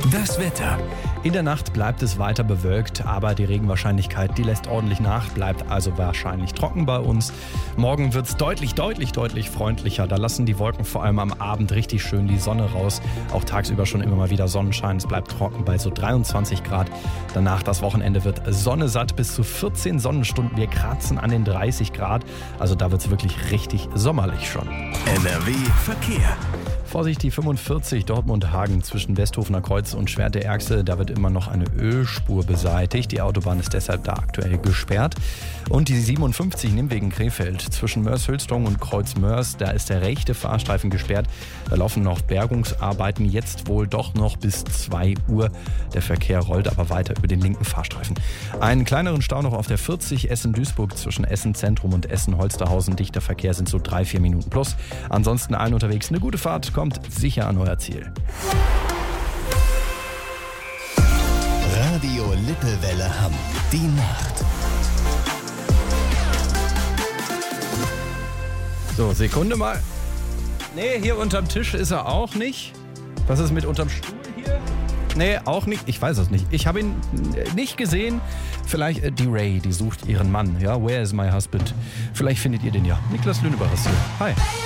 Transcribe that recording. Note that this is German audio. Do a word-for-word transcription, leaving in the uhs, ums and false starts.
Das Wetter. In der Nacht bleibt es weiter bewölkt, aber die Regenwahrscheinlichkeit, die lässt ordentlich nach, bleibt also wahrscheinlich trocken bei uns. Morgen wird es deutlich, deutlich, deutlich freundlicher. Da lassen die Wolken vor allem am Abend richtig schön die Sonne raus. Auch tagsüber schon immer mal wieder Sonnenschein. Es bleibt trocken bei so dreiundzwanzig Grad. Danach das Wochenende wird sonnesatt bis zu vierzehn Sonnenstunden. Wir kratzen an den dreißig Grad. Also da wird es wirklich richtig sommerlich schon. N R W Verkehr. Vorsicht, die fünfundvierzig Dortmund-Hagen zwischen Westhofener Kreuz und Schwerte-Erxel. Da wird immer noch eine Ölspur beseitigt. Die Autobahn ist deshalb da aktuell gesperrt. Und die siebenundfünfzig Nimwegen-Krefeld zwischen Mörs-Hülstrong und Kreuz-Mörs. Da ist der rechte Fahrstreifen gesperrt. Da laufen noch Bergungsarbeiten. Jetzt wohl doch noch bis zwei Uhr. Der Verkehr rollt aber weiter über den linken Fahrstreifen. Einen kleineren Stau noch auf der vierzig Essen-Duisburg zwischen Essen-Zentrum und Essen-Holsterhausen. Dichter Verkehr sind so drei, vier Minuten plus. Ansonsten allen unterwegs eine gute Fahrt. Kommt sicher an euer Ziel. Radio Lippewelle Hamm. Die Nacht. So, Sekunde mal. Nee, hier unterm Tisch ist er auch nicht. Was ist mit unterm Stuhl hier? Nee, auch nicht. Ich weiß es nicht. Ich habe ihn nicht gesehen. Vielleicht äh, die Ray, die sucht ihren Mann. Ja, where is my husband? Vielleicht findet ihr den ja. Niklas Lünebach ist hier. Hi.